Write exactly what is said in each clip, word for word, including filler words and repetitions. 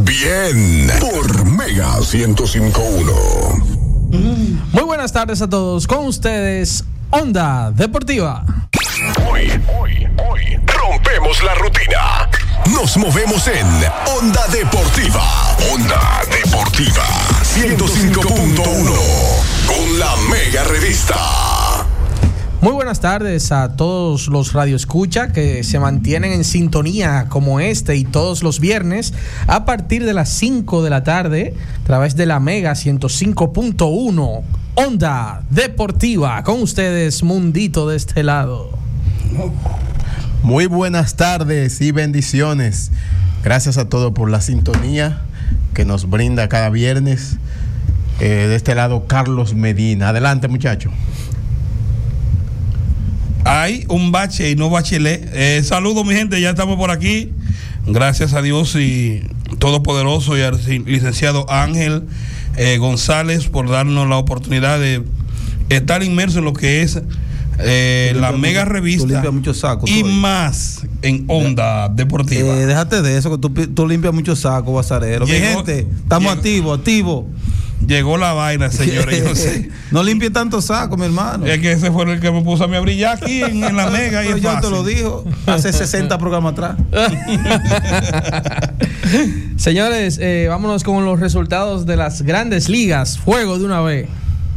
bien por Mega ciento cinco punto uno. Muy buenas tardes a todos, con ustedes Onda Deportiva. Hoy, hoy, hoy rompemos la rutina. Nos movemos en Onda Deportiva. Onda Deportiva ciento cinco punto uno con la Mega Revista. Muy buenas tardes a todos los radioescucha que se mantienen en sintonía como este y todos los viernes a partir de las cinco de la tarde a través de la Mega ciento cinco punto uno Onda Deportiva. Con ustedes, Mundito, de este lado. Muy buenas tardes y bendiciones. Gracias a todos por la sintonía que nos brinda cada viernes. Eh, de este lado, Carlos Medina. Adelante, muchacho. Hay un bache y no bachelet. Eh, saludos, mi gente, ya estamos por aquí. Gracias a Dios y Todopoderoso y al licenciado Ángel eh, González por darnos la oportunidad de estar inmerso en lo que es eh, la Mega Revista saco, y más en Onda Deportiva. Eh, déjate de eso, que tú, tú limpias muchos sacos, Bazarero. Mi gente, estamos activos, activos. Llegó la vaina, señores. Yo sé. No limpie tanto saco, mi hermano. Es que ese fue el que me puso a mí a brillar aquí en, en la Mega. Y Pero es yo fácil. te lo dijo hace sesenta programas atrás. Señores, eh, vámonos con los resultados de las grandes ligas. Fuego de una vez.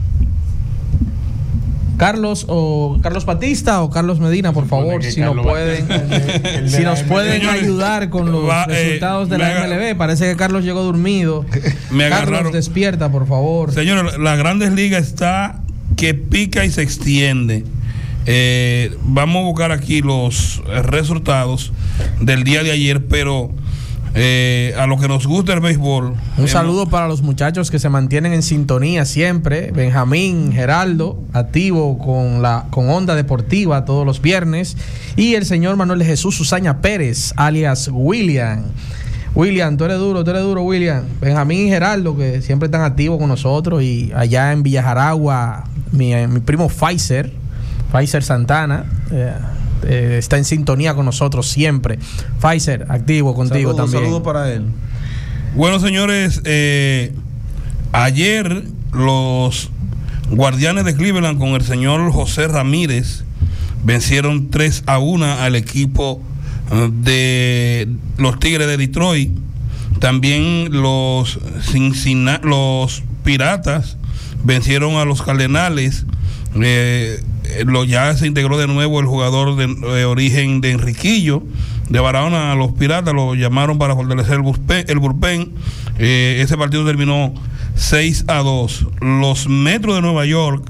Carlos o Carlos Batista o Carlos Medina, por favor, si nos pueden, si nos pueden ayudar con los Va, eh, resultados de la me M L B. Parece que Carlos llegó dormido. Me Carlos, agarraron. despierta, por favor. Señores, la Grandes Ligas está que pica y se extiende. Eh, vamos a buscar aquí los resultados del día de ayer, pero eh, a lo que nos gusta el béisbol. Un eh, saludo para los muchachos que se mantienen en sintonía siempre. Benjamín, Geraldo, activo con la con Onda Deportiva todos los viernes. Y el señor Manuel de Jesús Usaña Pérez, alias William. William, tú eres duro, tú eres duro, William. Benjamín y Geraldo, que siempre están activos con nosotros. Y allá en Villa Jaragua, mi, mi primo Pfizer, Pfizer Santana, eh, eh, está en sintonía con nosotros siempre. Pfizer, activo contigo Saludo, también. Saludos para él. Bueno, señores, eh, ayer los Guardianes de Cleveland con el señor José Ramírez vencieron tres a uno al equipo de los Tigres de Detroit. También los Cincinnati, los Piratas vencieron a los Cardenales. Eh, lo, ya se integró de nuevo el jugador de, de origen de Enriquillo de Barahona a los Piratas, lo llamaron para fortalecer el bullpen, el bullpen. Eh, ese partido terminó seis a dos. Los Metros de Nueva York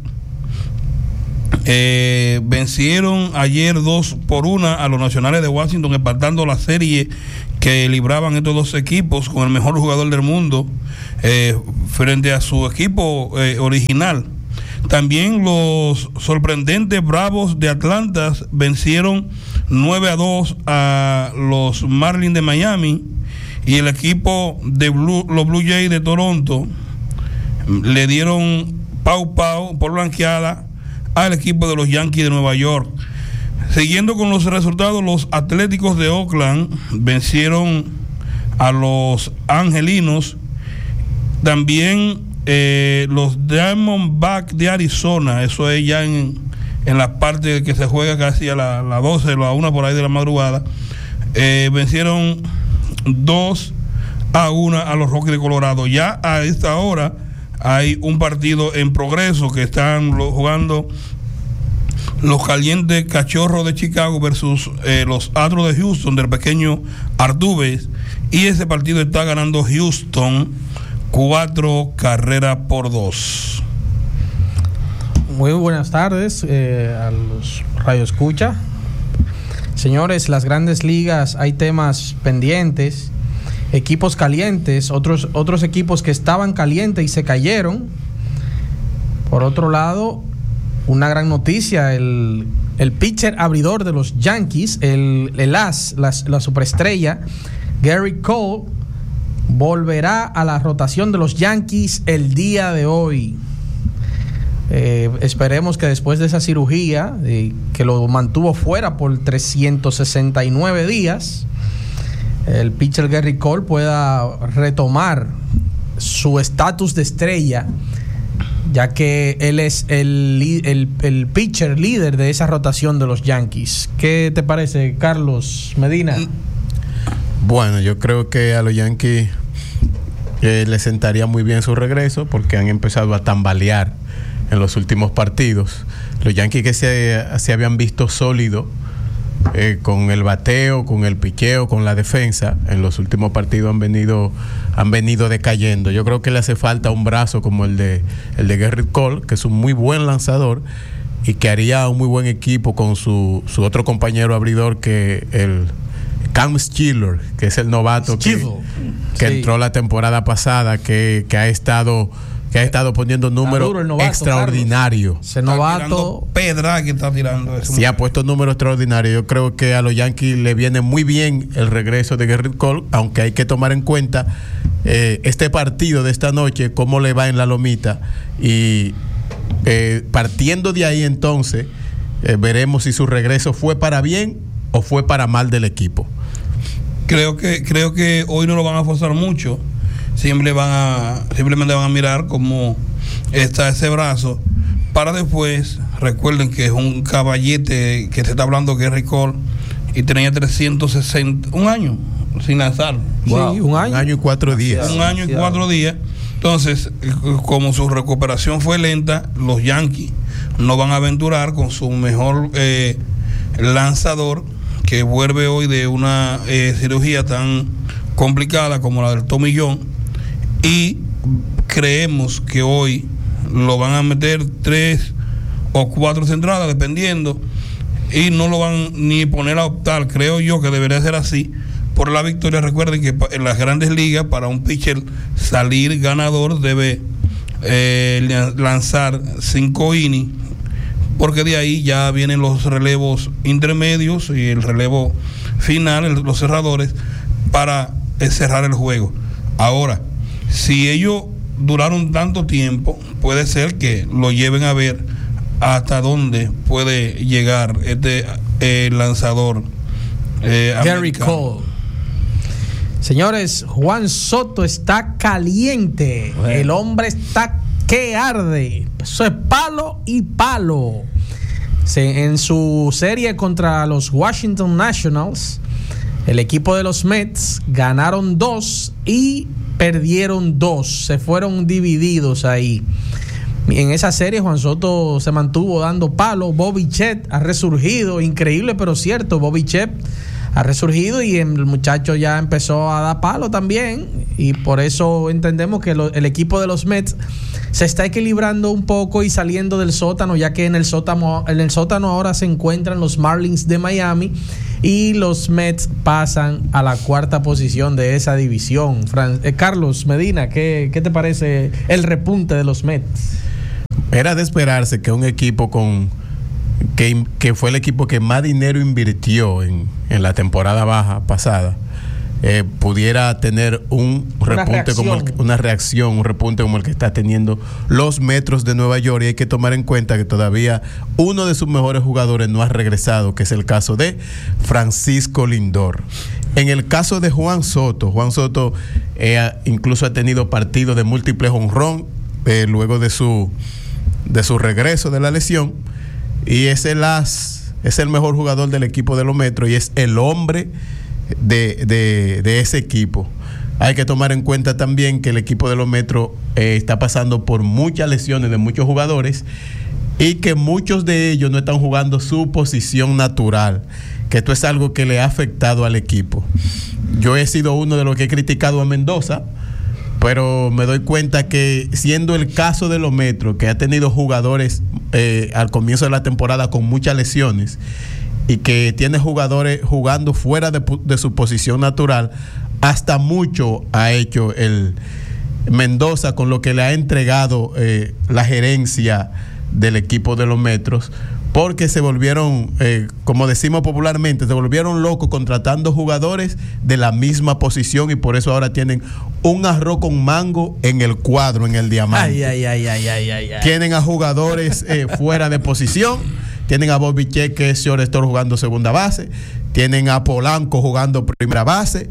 eh, vencieron ayer dos por una a los Nacionales de Washington, empatando la serie que libraban estos dos equipos con el mejor jugador del mundo eh, frente a su equipo eh, original. También los sorprendentes Bravos de Atlanta vencieron nueve a dos a los Marlins de Miami, y el equipo de Blue, los Blue Jays de Toronto le dieron pau pau por blanqueada al equipo de los Yankees de Nueva York. Siguiendo con los resultados, los Atléticos de Oakland vencieron a los Angelinos. También Eh, los Diamondbacks de Arizona, eso es ya en, en la parte que se juega casi a las la doce, a la una por ahí de la madrugada, eh, vencieron dos a uno a los Rockies de Colorado. Ya a esta hora hay un partido en progreso que están jugando los Calientes Cachorros de Chicago versus eh, los Astros de Houston del pequeño Altuve, y ese partido está ganando Houston cuatro carreras por dos. Muy buenas tardes eh, a los radioescucha. Señores, las grandes ligas hay temas pendientes, equipos calientes, otros, otros equipos que estaban calientes y se cayeron. Por otro lado, una gran noticia, el, el pitcher abridor de los Yankees, el, el as, la, la superestrella, Gary Cole, volverá a la rotación de los Yankees el día de hoy. Eh, esperemos que después de esa cirugía eh, que lo mantuvo fuera por trescientos sesenta y nueve días, el pitcher Gerrit Cole pueda retomar su estatus de estrella, ya que él es el, el, el pitcher líder de esa rotación de los Yankees. ¿Qué te parece, Carlos Medina? Bueno, yo creo que a los Yankees eh, les sentaría muy bien su regreso, porque han empezado a tambalear en los últimos partidos. Los Yankees que se, se habían visto sólidos eh, con el bateo, con el picheo, con la defensa, en los últimos partidos han venido han venido decayendo. Yo creo que le hace falta un brazo como el de el de Gerrit Cole, que es un muy buen lanzador y que haría un muy buen equipo con su, su otro compañero abridor, que el Cam Schiller, que es el novato que, que sí. entró la temporada pasada, que, que ha estado que ha estado poniendo números extraordinarios. Ese novato Pedra que está tirando eso. Sí, ha puesto números extraordinarios. Yo creo que a los Yankees le viene muy bien el regreso de Gerrit Cole, aunque hay que tomar en cuenta eh, este partido de esta noche, cómo le va en la lomita, y eh, partiendo de ahí entonces eh, veremos si su regreso fue para bien o fue para mal del equipo. Creo que creo que hoy no lo van a forzar mucho. Siempre van a, simplemente van a mirar cómo está ese brazo para después. Recuerden que es un caballete que se está hablando, que es Gerrit Cole, y tenía trescientos sesenta, un año sin lanzar. Wow. Sí, un año. Un año y cuatro días. Un año y cuatro días. Entonces, como su recuperación fue lenta, los Yankees no van a aventurar con su mejor eh, lanzador, que vuelve hoy de una eh, cirugía tan complicada como la del Tommy John. Y creemos que hoy lo van a meter tres o cuatro entradas, dependiendo, y no lo van ni poner a optar. Creo yo que debería ser así por la victoria. Recuerden que en las grandes ligas, para un pitcher salir ganador, debe eh, lanzar cinco innings, porque de ahí ya vienen los relevos intermedios y el relevo final, el, los cerradores, para eh, cerrar el juego. Ahora, si ellos duraron tanto tiempo, puede ser que lo lleven a ver hasta dónde puede llegar este eh, lanzador eh, Gerrit Cole. Señores, Juan Soto está caliente. Bueno. El hombre está que arde. Eso es palo y palo. Se, en su serie contra los Washington Nationals, el equipo de los Mets ganaron dos y perdieron dos. Se fueron divididos ahí. En esa serie Juan Soto se mantuvo dando palo. Bobby Chet ha resurgido, increíble pero cierto. Bobby Chet ha resurgido y el muchacho ya empezó a dar palo también, y por eso entendemos que lo, el equipo de los Mets se está equilibrando un poco y saliendo del sótano, ya que en el sótano, en el sótano ahora se encuentran los Marlins de Miami y los Mets pasan a la cuarta posición de esa división. Fran, eh, Carlos Medina, ¿qué, ¿qué te parece el repunte de los Mets? Era de esperarse que un equipo con que, que fue el equipo que más dinero invirtió en, en la temporada baja pasada, eh, pudiera tener un una repunte reacción. como el, una reacción, un repunte como el que está teniendo los Metros de Nueva York. Y hay que tomar en cuenta que todavía uno de sus mejores jugadores no ha regresado, que es el caso de Francisco Lindor. En el caso de Juan Soto, Juan Soto eh, incluso ha tenido partidos de múltiples jonrón eh, luego de su de su regreso de la lesión, y es el as, es el mejor jugador del equipo de los Metros y es el hombre de, de, de ese equipo. Hay que tomar en cuenta también que el equipo de los Metros eh, está pasando por muchas lesiones de muchos jugadores, y que muchos de ellos no están jugando su posición natural, que esto es algo que le ha afectado al equipo. Yo he sido uno de los que he criticado a Mendoza, pero me doy cuenta que, siendo el caso de los Metros, que ha tenido jugadores eh, al comienzo de la temporada con muchas lesiones, y que tiene jugadores jugando fuera de, de su posición natural, hasta mucho ha hecho el Mendoza con lo que le ha entregado eh, la gerencia del equipo de los Metros, porque se volvieron, eh, como decimos popularmente, se volvieron locos contratando jugadores de la misma posición, y por eso ahora tienen un arroz con mango en el cuadro, en el diamante. Ay, ay, ay, ay, ay, ay, ay. Tienen a jugadores eh, fuera de posición. Tienen a Bobby Chet, que es shortstop, jugando segunda base. Tienen a Polanco jugando primera base.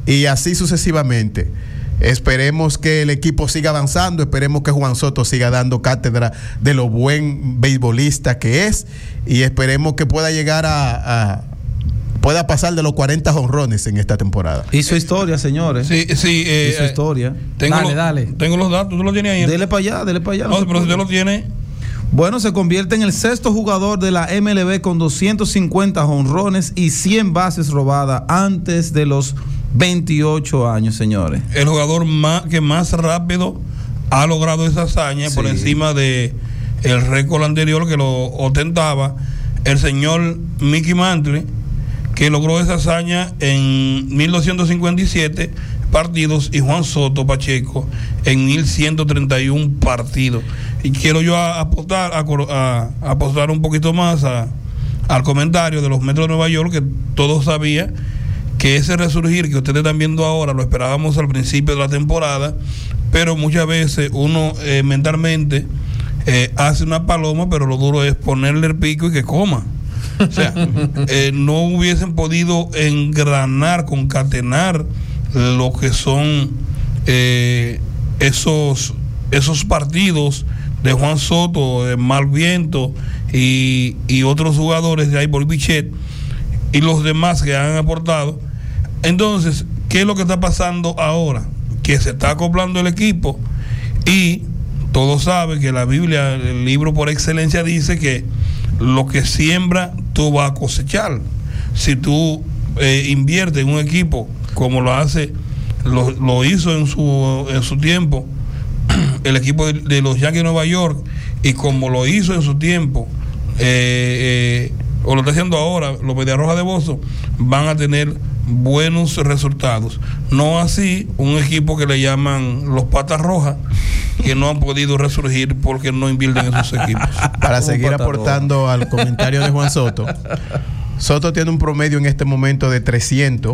y así sucesivamente. Esperemos que el equipo siga avanzando, esperemos que Juan Soto siga dando cátedra de lo buen beisbolista que es, y esperemos que pueda llegar a, a pueda pasar de los cuarenta jonrones en esta temporada. Hizo historia, señores. Sí, sí. Eh, Hizo historia. Tengo dale, los, dale. Tengo los datos, tú los tienes ahí. Dele para allá, dele para allá. No, pero si usted lo tiene. Bueno, se convierte en el sexto jugador de la M L B con doscientos cincuenta jonrones y cien bases robadas antes de los veintiocho años, señores. El jugador más que más rápido ha logrado esa hazaña, sí, por encima de el récord anterior que lo ostentaba el señor Mickey Mantle, que logró esa hazaña en mil doscientos cincuenta y siete partidos, y Juan Soto Pacheco en mil ciento treinta y uno partidos. Y quiero yo apostar, a, a, a apostar un poquito más a, al comentario de los Metros de Nueva York, que todos sabían que ese resurgir que ustedes están viendo ahora lo esperábamos al principio de la temporada, pero muchas veces uno eh, mentalmente eh, hace una paloma, pero lo duro es ponerle el pico y que coma. O sea, eh, no hubiesen podido engranar, concatenar lo que son eh, esos, esos partidos de Juan Soto, de Malviento y, y otros jugadores de Aybol Bichet y los demás que han aportado. Entonces, ¿qué es lo que está pasando ahora? Que se está acoplando el equipo, y todos saben que la Biblia, el libro por excelencia, dice que lo que siembra tú vas a cosechar. Si tú eh, inviertes en un equipo como lo hace, lo, lo hizo en su, en su tiempo el equipo de, de los Yankees de Nueva York, y como lo hizo en su tiempo eh, eh, o lo está haciendo ahora los Medias Rojas de Boston, van a tener buenos resultados. No así un equipo que le llaman los Patas Rojas, que no han podido resurgir porque no invierten en sus equipos. Para seguir aportando al comentario de Juan Soto, Soto tiene un promedio en este momento de trescientos,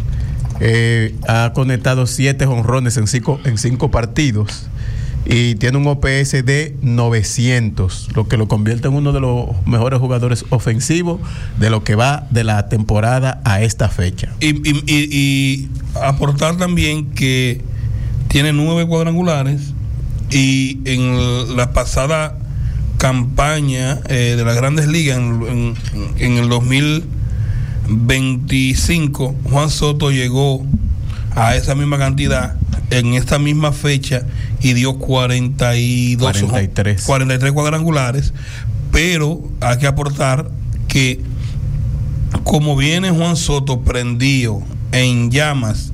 eh, ha conectado siete jonrones en cinco, en cinco partidos, y tiene un O P S de novecientos, lo que lo convierte en uno de los mejores jugadores ofensivos de lo que va de la temporada a esta fecha. Y, y, y, y aportar también que tiene nueve cuadrangulares, y en la pasada campaña eh, de las Grandes Ligas en, en, en el dos mil veinticinco, Juan Soto llegó a esa misma cantidad en esta misma fecha y dio cuarenta y dos, cuarenta y tres. cuarenta y tres cuadrangulares. Pero hay que aportar que como viene Juan Soto prendido en llamas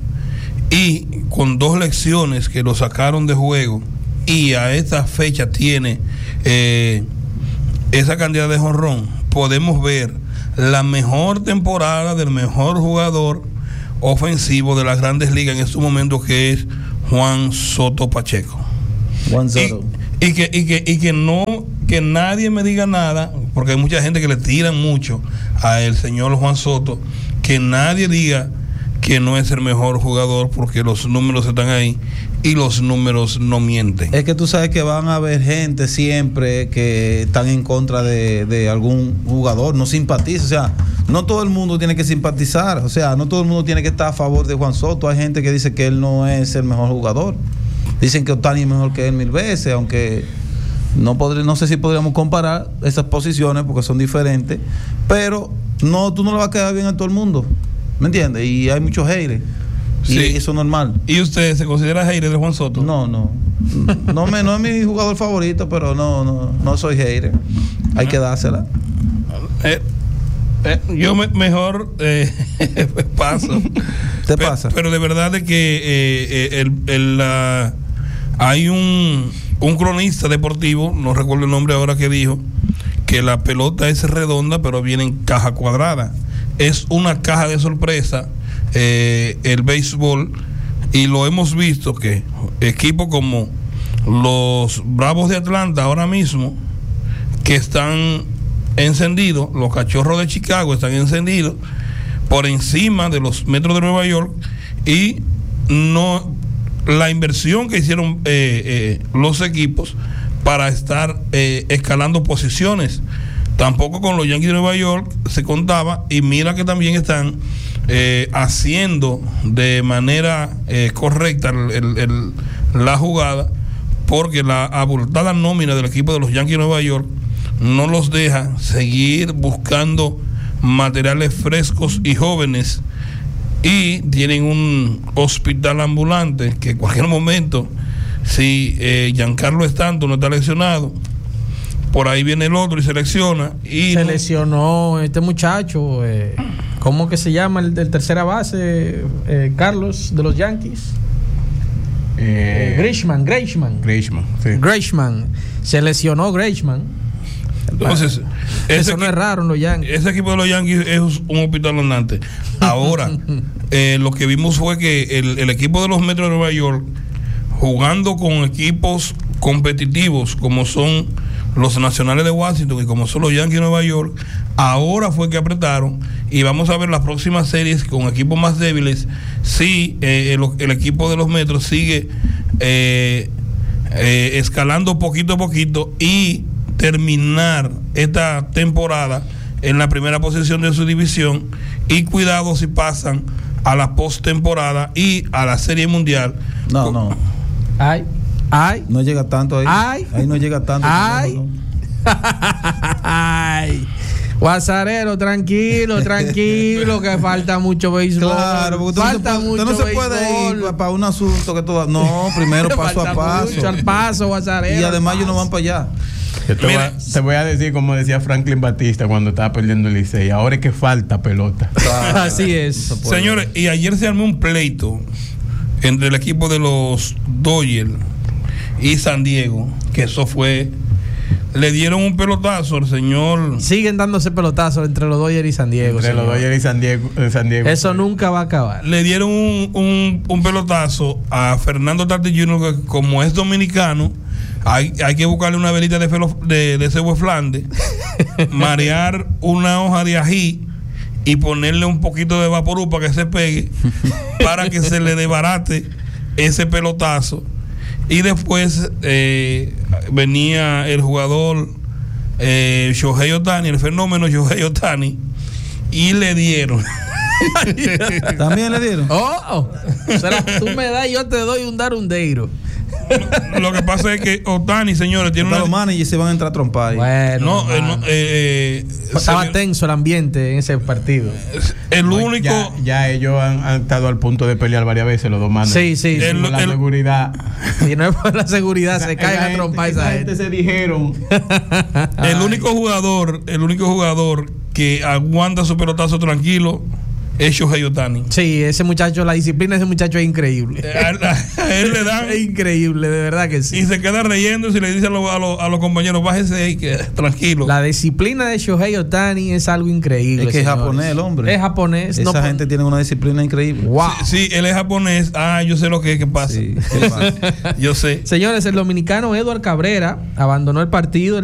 y con dos lecciones que lo sacaron de juego, y a esta fecha tiene eh, esa cantidad de jonrón, podemos ver la mejor temporada del mejor jugador ofensivo de las Grandes Ligas en estos momentos, que es Juan Soto Pacheco. Juan Soto. Y, y, que, y, que, y que no, que nadie me diga nada, porque hay mucha gente que le tiran mucho al señor Juan Soto, que nadie diga que no es el mejor jugador, porque los números están ahí y los números no mienten. Es que tú sabes que van a haber gente siempre que están en contra de, de algún jugador, no simpatiza, o sea, no todo el mundo tiene que simpatizar, o sea, no todo el mundo tiene que estar a favor de Juan Soto. Hay gente que dice que él no es el mejor jugador, dicen que Ohtani es mejor que él mil veces, aunque no podré, no sé si podríamos comparar esas posiciones porque son diferentes, pero no, tú no le vas a quedar bien a todo el mundo, ¿me entiendes? Y hay muchos haters. Y sí, eso es normal. ¿Y usted se considera hater de Juan Soto? No, no. No, me, no es mi jugador favorito, pero no, no, no soy hater. Hay que dársela. Eh, eh, yo me, mejor eh, paso. ¿Te Pe- pasa? Pero de verdad de que eh, eh, el, el, la, hay un, un cronista deportivo, no recuerdo el nombre ahora, que dijo que la pelota es redonda pero viene en caja cuadrada. Es una caja de sorpresa eh, el béisbol, y lo hemos visto que equipos como los Bravos de Atlanta ahora mismo, que están encendidos, los Cachorros de Chicago están encendidos por encima de los Metros de Nueva York, y no la inversión que hicieron eh, eh, los equipos para estar eh, escalando posiciones, tampoco con los Yankees de Nueva York se contaba, y mira que también están eh, haciendo de manera eh, correcta el, el, el, la jugada, porque la abultada nómina del equipo de los Yankees de Nueva York no los deja seguir buscando materiales frescos y jóvenes, y tienen un hospital ambulante que en cualquier momento, si eh, Giancarlo Stanton no está lesionado, por ahí viene el otro y selecciona. Y se no, lesionó este muchacho, eh, ¿cómo que se llama el, el tercera base? Eh, Carlos, de los Yankees. Eh, Eh, Grisham, Grisham. Grisham, sí. Grisham. Se lesionó Grisham. entonces, Eso ese no es equi- raro en los Yankees. Ese equipo de los Yankees es un hospital andante. Ahora, eh, lo que vimos fue que el, el equipo de los Metros de Nueva York, jugando con equipos competitivos como son los Nacionales de Washington y como son los Yankees de Nueva York, ahora fue que apretaron, y vamos a ver las próximas series con equipos más débiles si eh, el, el equipo de los Metros sigue eh, eh, escalando poquito a poquito y terminar esta temporada en la primera posición de su división, y cuidado si pasan a la postemporada y a la Serie Mundial. No, no. Ay, ay, No llega tanto ahí. Ay. Ahí no llega tanto. Ay. No, no, no. ay. Guasarero, tranquilo, tranquilo, que falta mucho béisbol. Claro, porque usted falta no se puede, mucho usted no se puede ir para un asunto que todo. No, primero paso a Falta paso. mucho, al paso, Guasarero. Y además al ellos no paso. van para allá. Yo te, voy Mira. a, te voy a decir, como decía Franklin Batista cuando estaba perdiendo el Licey, ahora es que falta pelota. Así es. Señores, y ayer se armó un pleito entre el equipo de los Dodgers y San Diego, que eso fue, le dieron un pelotazo al señor. Siguen dándose pelotazos entre los Dodgers y San Diego. Entre los señor. Dodgers y San Diego. eh, San Diego Eso nunca va a acabar. Le dieron un, un, un pelotazo a Fernando Tatis junior, que como es dominicano, hay, hay que buscarle una velita de, felo, de, de cebo de Flandes, marear una hoja de ají y ponerle un poquito de vaporú para que se pegue, para que se le desbarate ese pelotazo. Y después eh, venía el jugador eh, Shohei Ohtani, el fenómeno Shohei Ohtani, y le dieron. También le dieron. Oh, oh. O sea, tú me das y yo te doy un darundeiro. Lo que pasa es que Ohtani, señores, tiene Hasta una. los managers se van a entrar a trompar ahí. Bueno, No, eh, no, hermano. eh, eh, Estaba se- tenso el ambiente en ese partido. el No, único. Ya, ya ellos han, han estado al punto de pelear varias veces los dos manos. Sí, sí, sí. El- Por la el- seguridad. Si no es por la seguridad, se Esa caen a gente- trompar esa esa gente. gente se dijeron. El único jugador, el único jugador que aguanta su pelotazo tranquilo es Shohei Ohtani. Sí, ese muchacho, la disciplina de ese muchacho es increíble. A, a- a él le dan Es increíble, de verdad que y sí. se queda reyendo y le dice a, los- a los- a los compañeros, bájese ahí, que tranquilo. La disciplina de Shohei Ohtani es algo increíble. Es que es señores. japonés el hombre. Es japonés. Esa no, gente tiene una disciplina increíble. Wow. Sí, sí, él es japonés. Ah, yo sé lo que es, que pasa. Sí, ¿qué pasa? Yo sé. Señores, el dominicano Edward Cabrera abandonó el partido.